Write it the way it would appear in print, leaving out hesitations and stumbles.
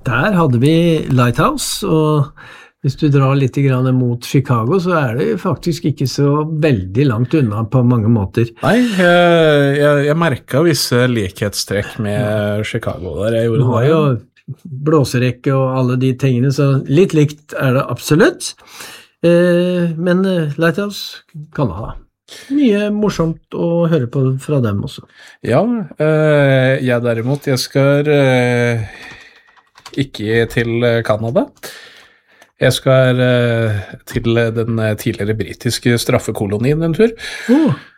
der hadde vi Lighthouse, og hvis du drar litt grann mot Chicago, så det faktisk ikke så veldig langt unna på mange måter. Nei, jeg merket visse likhetstrekk med Chicago der jeg gjorde det. Du har jo blåserekke og alle de tingene, så litt likt det absolutt. Men Lighthouse kan ha mye morsomt å høre på fra dem også. Ja, jeg derimot, jeg skal ikke til Kanada. Jeg skal til den tidligere britiske straffekolonien en tur.